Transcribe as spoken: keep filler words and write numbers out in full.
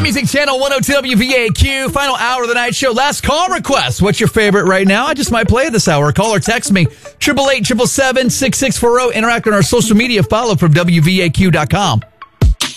Music Channel one oh two W V A Q. Final hour of the night show. Last call request. What's your favorite right now? I just might play it this hour. Call or text me. eight eight eight, seven seven seven, six six four zero. Interact on our social media. Follow from W V A Q dot com.